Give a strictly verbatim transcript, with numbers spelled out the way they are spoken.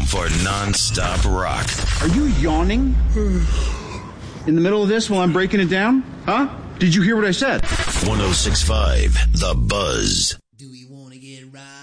for non-stop rock. Are you yawning in the middle of this while I'm breaking it down? Huh? Did you hear what I said? one oh six point five The Buzz.